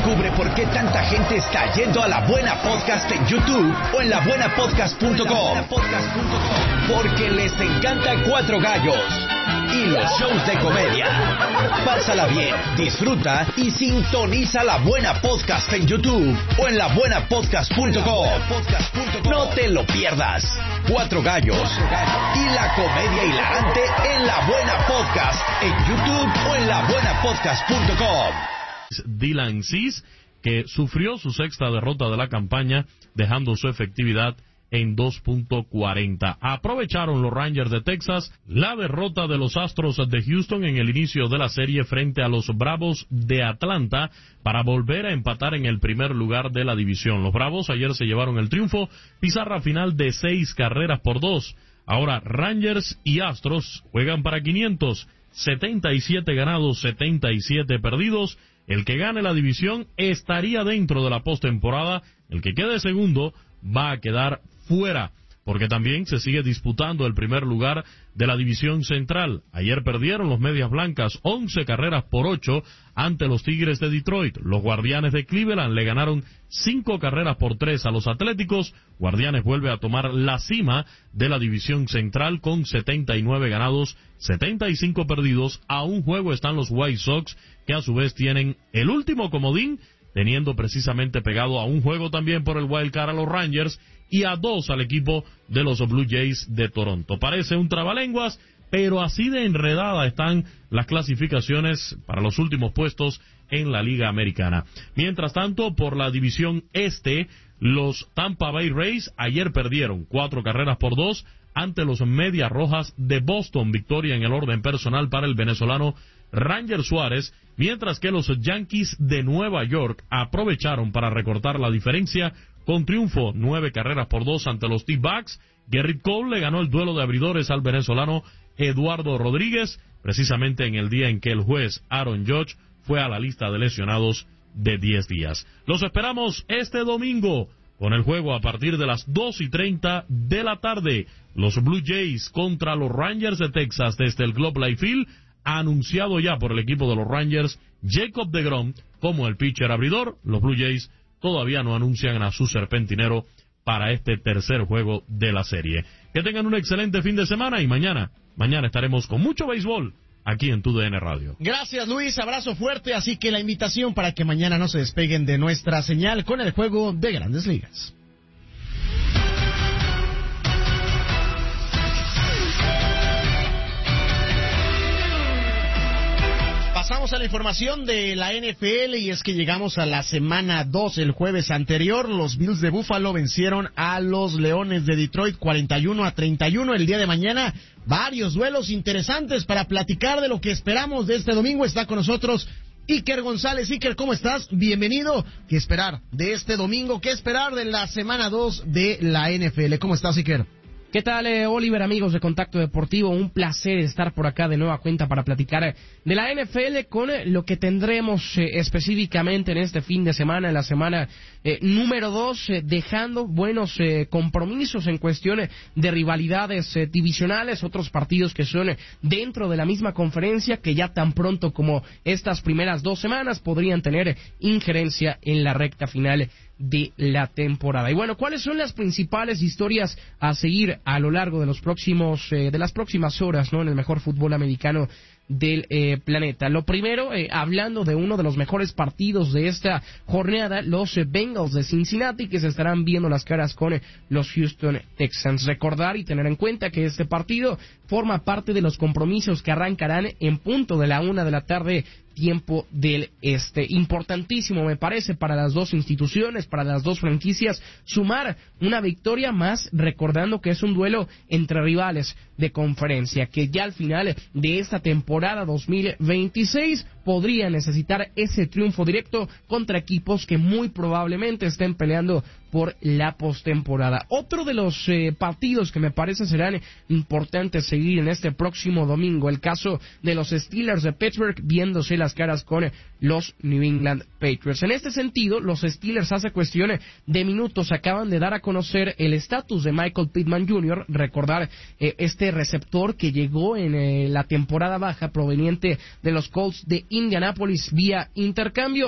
Descubre por qué tanta gente está yendo a La Buena Podcast en YouTube o en labuenapodcast.com. Porque les encanta Cuatro Gallos y los shows de comedia. Pásala bien, disfruta y sintoniza La Buena Podcast en YouTube o en labuenapodcast.com. No te lo pierdas. Cuatro Gallos y la comedia hilarante en La Buena Podcast en YouTube o en labuenapodcast.com. Dylan Cease, que sufrió su sexta derrota de la campaña, dejando su efectividad en 2.40. Aprovecharon los Rangers de Texas la derrota de los Astros de Houston en el inicio de la serie frente a los Bravos de Atlanta para volver a empatar en el primer lugar de la división. Los Bravos ayer se llevaron el triunfo, pizarra final de 6-2. Ahora Rangers y Astros juegan para 500, 77 ganados, 77 perdidos. El que gane la división estaría dentro de la postemporada. El que quede segundo va a quedar fuera, porque también se sigue disputando el primer lugar de la división central. Ayer perdieron los Medias Blancas 11-8 ante los Tigres de Detroit. Los Guardianes de Cleveland le ganaron 5-3 a los Atléticos. Guardianes vuelve a tomar la cima de la división central con 79 ganados, 75 perdidos. A un juego están los White Sox, que a su vez tienen el último comodín, teniendo precisamente pegado a un juego también por el wild card a los Rangers y a 2 al equipo de los Blue Jays de Toronto. Parece un trabalenguas, pero así de enredada están las clasificaciones para los últimos puestos en la Liga Americana. Mientras tanto, por la división este, los Tampa Bay Rays ayer perdieron 4-2 ante los Medias Rojas de Boston. Victoria en el orden personal para el venezolano Ranger Suárez, mientras que los Yankees de Nueva York aprovecharon para recortar la diferencia con triunfo 9-2 ante los D-Backs. Gerrit Cole le ganó el duelo de abridores al venezolano Eduardo Rodríguez, precisamente en el día en que el juez Aaron Judge fue a la lista de lesionados de 10 días. Los esperamos este domingo con el juego a partir de las 2:30 de la tarde. Los Blue Jays contra los Rangers de Texas desde el Globe Life Field. Anunciado ya por el equipo de los Rangers Jacob deGrom como el pitcher abridor. Los Blue Jays todavía no anuncian a su serpentinero para este tercer juego de la serie. Que tengan un excelente fin de semana y mañana estaremos con mucho béisbol aquí en TUDN Radio. Gracias, Luis, abrazo fuerte, así que la invitación para que mañana no se despeguen de nuestra señal con el juego de Grandes Ligas. Pasamos a la información de la NFL y es que llegamos a la semana 2. El jueves anterior, los Bills de Buffalo vencieron a los Leones de Detroit 41-31. El día de mañana, varios duelos interesantes para platicar de lo que esperamos de este domingo. Está con nosotros Iker González. Iker, ¿cómo estás? Bienvenido. ¿Qué esperar de este domingo? ¿Qué esperar de la semana 2 de la NFL? ¿Cómo estás, Iker? ¿Qué tal, Oliver, amigos de Contacto Deportivo? Un placer estar por acá de nueva cuenta para platicar de la NFL con lo que tendremos específicamente en este fin de semana, en la semana número 2, dejando buenos compromisos en cuestión de rivalidades divisionales, otros partidos que son dentro de la misma conferencia, que ya tan pronto como estas primeras 2 semanas podrían tener injerencia en la recta final de la temporada. Y bueno, ¿cuáles son las principales historias a seguir a lo largo de los próximos de las próximas horas, ¿no?, en el mejor fútbol americano del planeta? Lo primero, hablando de uno de los mejores partidos de esta jornada, los Bengals de Cincinnati, que se estarán viendo las caras con los Houston Texans. Recordar y tener en cuenta que este partido forma parte de los compromisos que arrancarán en punto de la 1 de la tarde, tiempo del este. Importantísimo, me parece, para las dos instituciones, para las dos franquicias, sumar una victoria más, recordando que es un duelo entre rivales de conferencia, que ya al final de esta temporada 2026 podría necesitar ese triunfo directo contra equipos que muy probablemente estén peleando por la postemporada. Otro de los partidos que me parece serán importantes seguir en este próximo domingo, el caso de los Steelers de Pittsburgh viéndose las caras con los New England Patriots. En este sentido, los Steelers hace cuestión de minutos acaban de dar a conocer el estatus de Michael Pittman Jr., recordar este receptor que llegó en la temporada baja proveniente de los Colts de Indianapolis vía intercambio.